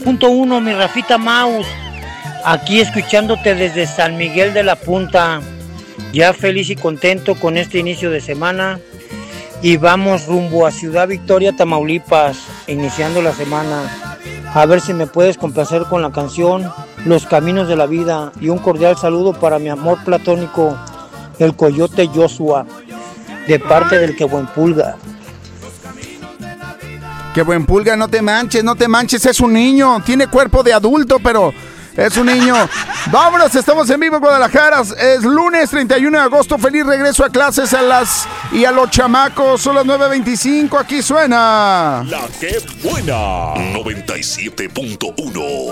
97.1, mi Rafita Maus. Aquí escuchándote desde San Miguel de la Punta. Ya feliz y contento con este inicio de semana. Y vamos rumbo a Ciudad Victoria, Tamaulipas, iniciando la semana. A ver si me puedes complacer con la canción Los Caminos de la Vida. Y un cordial saludo para mi amor platónico, el Coyote Joshua, de parte del Que Buen Pulga. Que Buen Pulga, no te manches, es un niño. Tiene cuerpo de adulto, pero es un niño. Vámonos, estamos en vivo en Guadalajara. Es lunes 31 de agosto. Feliz regreso a clases y a los chamacos. Son las 9:25. Aquí suena La Que Buena 97.1.